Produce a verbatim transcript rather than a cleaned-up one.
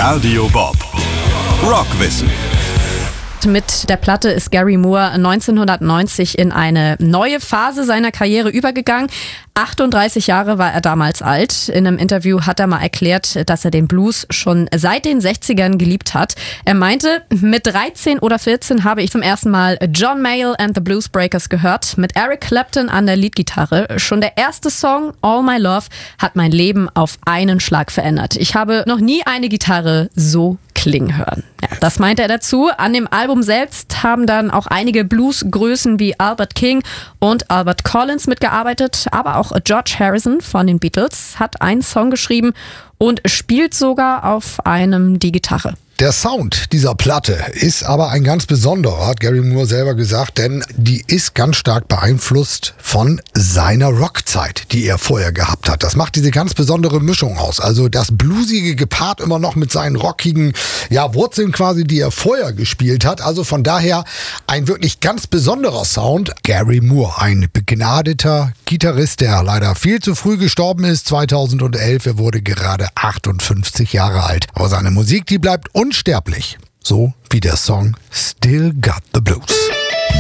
Radio Bob. Rockwissen. Mit der Platte ist Gary Moore neunzehnhundertneunzig in eine neue Phase seiner Karriere übergegangen. achtunddreißig Jahre war er damals alt. In einem Interview hat er mal erklärt, dass er den Blues schon seit den sechzigern geliebt hat. Er meinte, mit dreizehn oder vierzehn habe ich zum ersten Mal John Mayall and the Blues Breakers gehört, mit Eric Clapton an der Leadgitarre. Schon der erste Song, All My Love, hat mein Leben auf einen Schlag verändert. Ich habe noch nie eine Gitarre so klingen hören. Ja, das meinte er dazu. An dem Album selbst haben dann auch einige Bluesgrößen wie Albert King und Albert Collins mitgearbeitet, aber auch George Harrison von den Beatles hat einen Song geschrieben und spielt sogar auf einem die Gitarre. Der Sound dieser Platte ist aber ein ganz besonderer, hat Gary Moore selber gesagt, denn die ist ganz stark beeinflusst von seiner Rockzeit, die er vorher gehabt hat. Das macht diese ganz besondere Mischung aus. Also das Bluesige gepaart immer noch mit seinen rockigen ja, Wurzeln quasi, die er vorher gespielt hat. Also von daher ein wirklich ganz besonderer Sound. Gary Moore, ein begnadeter Gitarrist, der leider viel zu früh gestorben ist, zweitausendelf. Er wurde gerade achtundfünfzig Jahre alt. Aber seine Musik, die bleibt unsterblich. So wie der Song Still Got the Blues.